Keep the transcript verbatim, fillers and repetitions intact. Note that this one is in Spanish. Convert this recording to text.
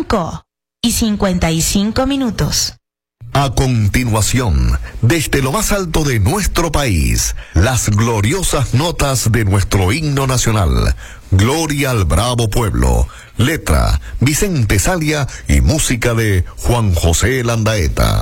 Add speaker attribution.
Speaker 1: cinco y cincuenta y cinco minutos.
Speaker 2: A continuación, desde lo más alto de nuestro país, las gloriosas notas de nuestro himno nacional. Gloria al bravo pueblo. Letra, Vicente Salia y música de Juan José Landaeta.